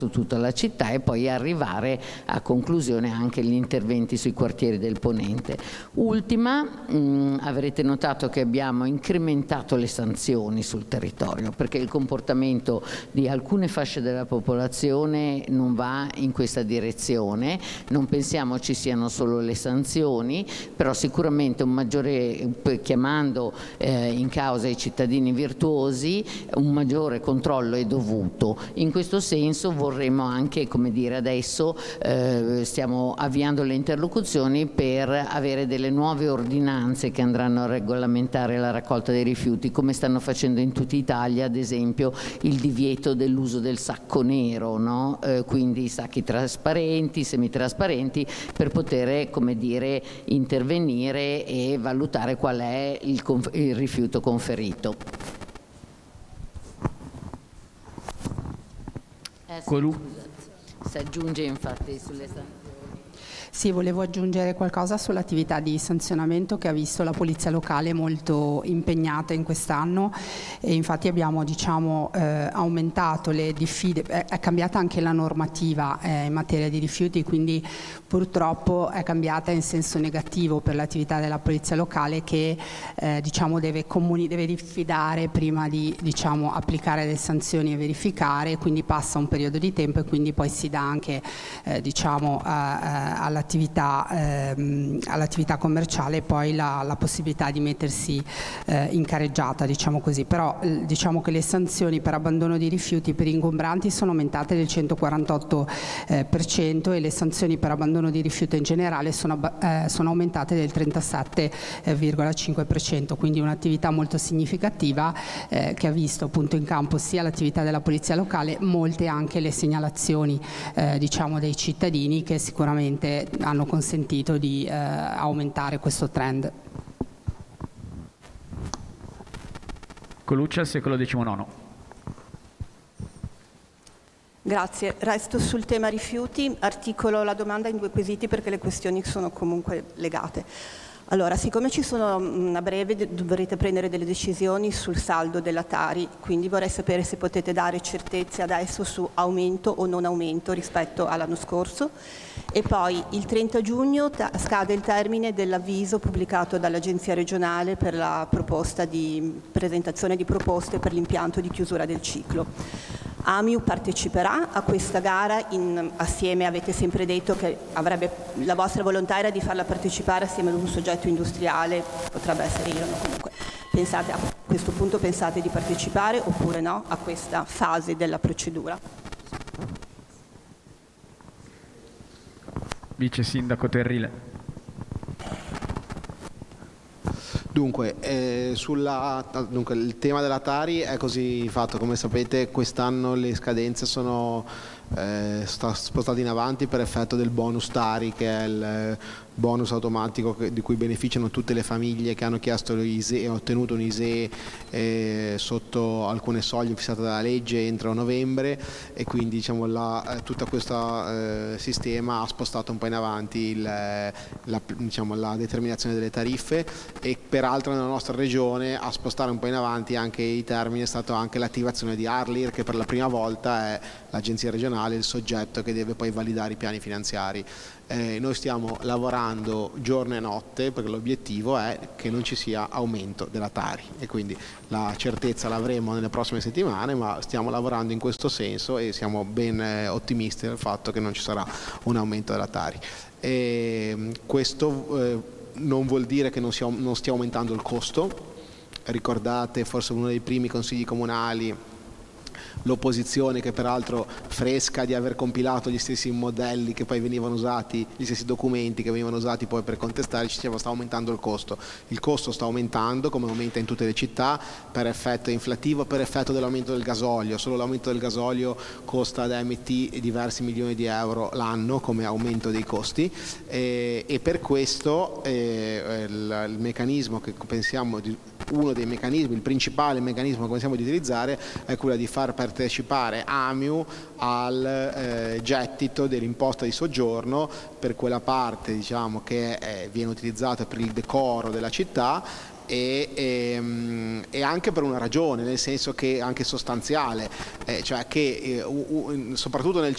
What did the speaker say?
su tutta la città e poi arrivare a conclusione anche gli interventi sui quartieri del Ponente. Ultima, avrete notato che abbiamo incrementato le sanzioni sul territorio, perché il comportamento di alcune fasce della popolazione non va in questa direzione. Non pensiamo ci siano solo le sanzioni, però sicuramente un maggiore, chiamando in causa i cittadini virtuosi, un maggiore controllo è dovuto. In questo senso vorremmo anche, come dire, adesso stiamo avviando le interlocuzioni per avere delle nuove ordinanze che andranno a regolamentare la raccolta dei rifiuti, come stanno facendo in tutta Italia, ad esempio il divieto dell'uso del sacco nero, no? Quindi sacchi trasparenti, semitrasparenti, per poter, come dire, intervenire e valutare qual è il rifiuto conferito. Si aggiunge infatti sulle sanzioni. Sì, volevo aggiungere qualcosa sull'attività di sanzionamento che ha visto la Polizia Locale molto impegnata in quest'anno, e infatti abbiamo aumentato le diffide, è cambiata anche la normativa in materia di rifiuti, quindi purtroppo è cambiata in senso negativo per l'attività della Polizia Locale, che deve diffidare prima di applicare le sanzioni e verificare, quindi passa un periodo di tempo e quindi poi si dà anche all'attività commerciale poi la possibilità di mettersi in carreggiata, così. Però che le sanzioni per abbandono di rifiuti per ingombranti sono aumentate del 148% e le sanzioni per abbandono di rifiuti in generale sono aumentate del 37,5%, quindi un'attività molto significativa che ha visto appunto in campo sia l'attività della Polizia Locale, molte anche le segnalazioni dei cittadini, che sicuramente hanno consentito di aumentare questo trend. Coluccia, al secolo XIX. Grazie. Resto sul tema rifiuti, articolo la domanda in 2 quesiti perché le questioni sono comunque legate. Allora, siccome ci sono a breve dovrete prendere delle decisioni sul saldo della Tari, quindi vorrei sapere se potete dare certezze adesso su aumento o non aumento rispetto all'anno scorso. E poi il 30 giugno scade il termine dell'avviso pubblicato dall'Agenzia regionale per la proposta di presentazione di proposte per l'impianto di chiusura del ciclo. Amiu parteciperà a questa gara assieme, avete sempre detto che la vostra volontà era di farla partecipare assieme ad un soggetto industriale, potrebbe essere Irano comunque. A questo punto pensate di partecipare oppure no a questa fase della procedura? Vice Sindaco Terrile. Dunque, il tema della Tari è così fatto. Come sapete, quest'anno le scadenze sono spostate in avanti per effetto del bonus Tari, che è il bonus automatico di cui beneficiano tutte le famiglie che hanno chiesto l'ISEE e ottenuto un ISEE sotto alcune soglie fissate dalla legge entro novembre, e quindi tutto questo sistema ha spostato un po' in avanti la determinazione delle tariffe, e peraltro nella nostra regione a spostare un po' in avanti anche i termini è stata anche l'attivazione di Arlir, che per la prima volta è l'agenzia regionale il soggetto che deve poi validare i piani finanziari. Noi stiamo lavorando giorno e notte perché l'obiettivo è che non ci sia aumento della Tari, e quindi la certezza l'avremo nelle prossime settimane, ma stiamo lavorando in questo senso e siamo ben ottimisti del fatto che non ci sarà un aumento della Tari. Questo non vuol dire che non stia aumentando il costo. Ricordate forse uno dei primi consigli comunali, l'opposizione, che peraltro fresca di aver compilato gli stessi modelli che poi venivano usati, gli stessi documenti che venivano usati poi per contestare, ci diceva sta aumentando il costo. Il costo sta aumentando come aumenta in tutte le città per effetto inflattivo, per effetto dell'aumento del gasolio. Solo l'aumento del gasolio costa ad MT diversi milioni di euro l'anno come aumento dei costi, e per questo il meccanismo che pensiamo il principale meccanismo che pensiamo di utilizzare è quello di far partecipare Amiu al gettito dell'imposta di soggiorno per quella parte che viene utilizzata per il decoro della città, e anche per una ragione, nel senso che anche sostanziale, cioè che soprattutto nel